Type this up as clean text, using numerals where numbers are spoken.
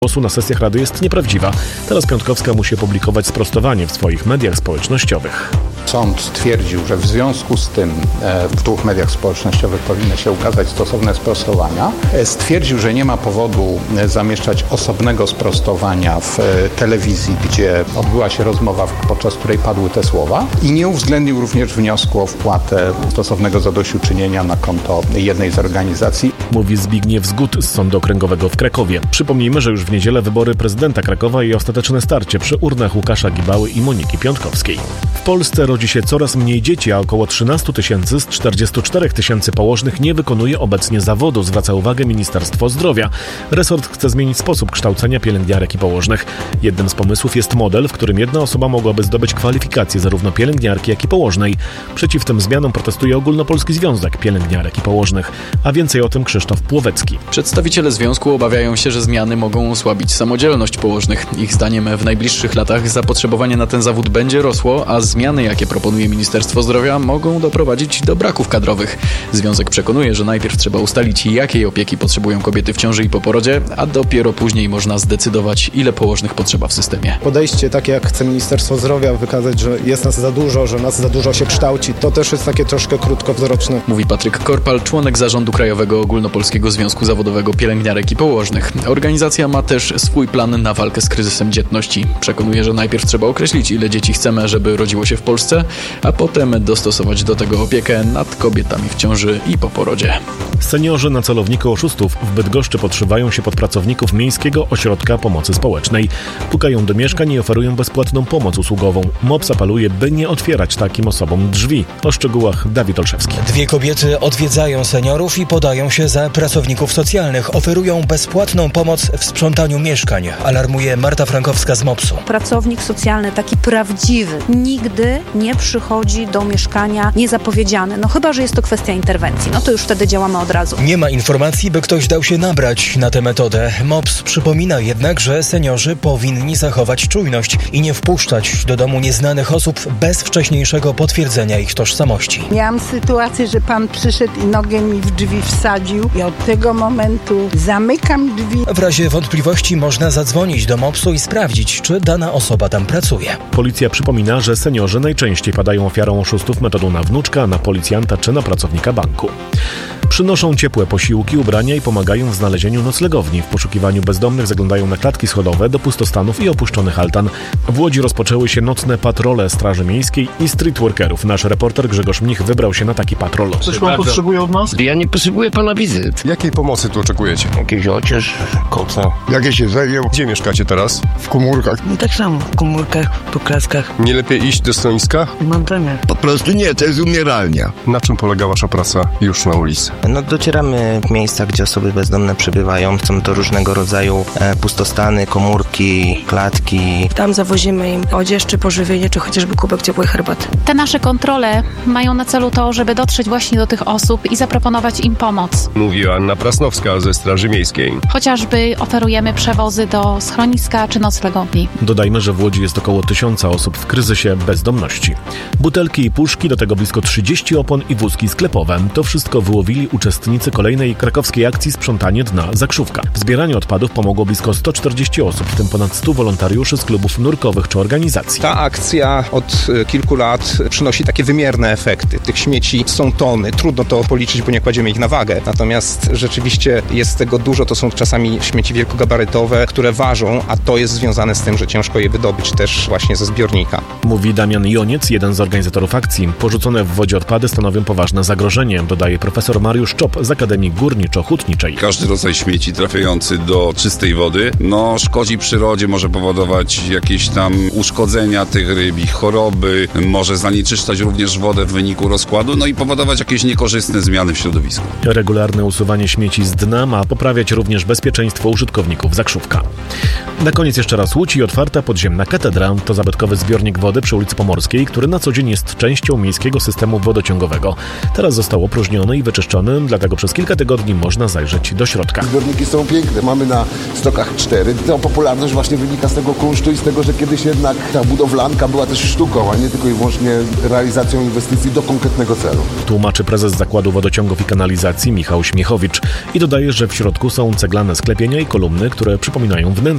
głosu na sesjach Rady jest nieprawdziwa. Teraz Piątkowska musi opublikować sprostowanie w swoich mediach społecznościowych. Sąd stwierdził, że w związku z tym w 2 mediach społecznościowych powinny się ukazać stosowne sprostowania. Stwierdził, że nie ma powodu zamieszczać osobnego sprostowania w telewizji, gdzie odbyła się rozmowa, podczas której padły te słowa. I nie uwzględnił również wniosku o wpłatę stosownego zadośćuczynienia na konto jednej z organizacji. Mówi Zbigniew Zgut z Sądu Okręgowego w Krakowie. Przypomnijmy, że już w niedzielę wybory prezydenta Krakowa i ostateczne starcie przy urnach Łukasza Gibały i Moniki Piątkowskiej. W Polsce rodzi się coraz mniej dzieci, a około 13 000 z 44 000 położnych nie wykonuje obecnie zawodu, zwraca uwagę Ministerstwo Zdrowia. Resort chce zmienić sposób kształcenia pielęgniarek i położnych. Jednym z pomysłów jest model, w którym jedna osoba mogłaby zdobyć kwalifikacje zarówno pielęgniarki, jak i położnej. Przeciw tym zmianom protestuje Ogólnopolski Związek Pielęgniarek i Położnych. A więcej o tym Krzysztof Płowecki. Przedstawiciele związku obawiają się, że zmiany mogą osłabić samodzielność położnych. Ich zdaniem w najbliższych latach zapotrzebowanie na ten zawód będzie rosło, a zmiany, jakie proponuje Ministerstwo Zdrowia, mogą doprowadzić do braków kadrowych. Związek przekonuje, że najpierw trzeba ustalić, jakiej opieki potrzebują kobiety w ciąży i po porodzie, a dopiero później można zdecydować, ile położnych potrzeba w systemie. Podejście takie, jak chce Ministerstwo Zdrowia wykazać, że jest nas za dużo, że nas za dużo się kształci, to też jest takie troszkę krótkowzroczne. Mówi Patryk Korpal, członek zarządu Krajowego Ogólnopolskiego Związku Zawodowego Pielęgniarek i Położnych. Organizacja ma też swój plan na walkę z kryzysem dzietności. Przekonuje, że najpierw trzeba określić, ile dzieci chcemy, żeby rodziło się w Polsce, a potem dostosować do tego opiekę nad kobietami w ciąży i po porodzie. Seniorzy na celowniku oszustów w Bydgoszczy podszywają się pod pracowników Miejskiego Ośrodka Pomocy Społecznej. Pukają do mieszkań i oferują bezpłatną pomoc usługową. MOPS apeluje, by nie otwierać takim osobom drzwi. O szczegółach Dawid Olszewski. 2 kobiety odwiedzają seniorów i podają się za pracowników socjalnych. Oferują bezpłatną pomoc w sprzątaniu mieszkań. Alarmuje Marta Frankowska z MOPS-u. Pracownik socjalny, taki prawdziwy, nigdy nie przychodzi do mieszkania niezapowiedziany. No chyba, że jest to kwestia interwencji. No to już wtedy działamy od razu. Nie ma informacji, by ktoś dał się nabrać na tę metodę. MOPS przypomina jednak, że seniorzy powinni zachować czujność i nie wpuszczać do domu nieznanych osób bez wcześniejszego potwierdzenia ich tożsamości. Miałam sytuację, że pan przyszedł i nogę mi w drzwi wsadził i od tego momentu zamykam drzwi. W razie wątpliwości można zadzwonić do MOPS-u i sprawdzić, czy dana osoba tam pracuje. Policja przypomina, że seniorzy najczęściej padają ofiarą oszustów metodą na wnuczka, na policjanta czy na pracownika banku. Przynoszą ciepłe posiłki, ubrania i pomagają w znalezieniu noclegowni. W poszukiwaniu bezdomnych zaglądają na klatki schodowe do pustostanów i opuszczonych altan. W Łodzi rozpoczęły się nocne patrole Straży Miejskiej i streetworkerów. Nasz reporter Grzegorz Mnich wybrał się na taki patrol. Coś pan potrzebuje od nas? Ja nie potrzebuję pana wizyt. Jakiej pomocy tu oczekujecie? Jakieś odzież, koca. Jakieś jedzenie? Gdzie mieszkacie teraz? W komórkach. No tak samo, w komórkach, po klaskach. Nie lepiej iść do schroniska? Mam zamiar. Po prostu nie, to jest umieralnia. Na czym polega wasza praca już na ulicy? No docieramy w miejsca, gdzie osoby bezdomne przebywają. Są to różnego rodzaju pustostany, komórki, klatki. Tam zawozimy im odzież, czy pożywienie, czy chociażby kubek ciepłej herbaty. Te nasze kontrole mają na celu to, żeby dotrzeć właśnie do tych osób i zaproponować im pomoc. Mówi Anna Prasnowska ze Straży Miejskiej. Chociażby oferujemy przewozy do schroniska czy noclegowni. Dodajmy, że w Łodzi jest około 1000 osób w kryzysie bezdomności. Butelki i puszki, do tego blisko 30 opon i wózki sklepowe. To wszystko wyłowili uczestnicy kolejnej krakowskiej akcji Sprzątanie Dna Zakrzówka. W zbieraniu odpadów pomogło blisko 140 osób, w tym ponad 100 wolontariuszy z klubów nurkowych czy organizacji. Ta akcja od kilku lat przynosi takie wymierne efekty. Tych śmieci są tony. Trudno to policzyć, bo nie kładziemy ich na wagę. Natomiast rzeczywiście jest tego dużo. To są czasami śmieci wielkogabarytowe, które ważą, a to jest związane z tym, że ciężko je wydobyć też właśnie ze zbiornika. Mówi Damian Joniec, jeden z organizatorów akcji. Porzucone w wodzie odpady stanowią poważne zagrożenie, dodaje profesor Mariusz Czop z Akademii Górniczo-Hutniczej. Każdy rodzaj śmieci trafiający do czystej wody, szkodzi przyrodzie, może powodować jakieś tam uszkodzenia tych ryb, ich choroby, może zanieczyszczać również wodę w wyniku rozkładu, i powodować jakieś niekorzystne zmiany w środowisku. Regularne usuwanie śmieci z dna ma poprawiać również bezpieczeństwo użytkowników Zakrzówka. Na koniec jeszcze raz Łódź i otwarta podziemna katedra. To zabytkowy zbiornik wody przy ulicy Pomorskiej, który na co dzień jest częścią miejskiego systemu wodociągowego. Teraz został opróżniony i wyczyszczony, dlatego przez kilka tygodni można zajrzeć do środka. Zbiorniki są piękne. Mamy na stokach 4. Ta popularność właśnie wynika z tego kunsztu i z tego, że kiedyś jednak ta budowlanka była też sztuką, a nie tylko i wyłącznie realizacją inwestycji do konkretnego celu. Tłumaczy prezes Zakładu Wodociągów i Kanalizacji Michał Śmiechowicz i dodaje, że w środku są ceglane sklepienia i kolumny, które przypominają wnętrze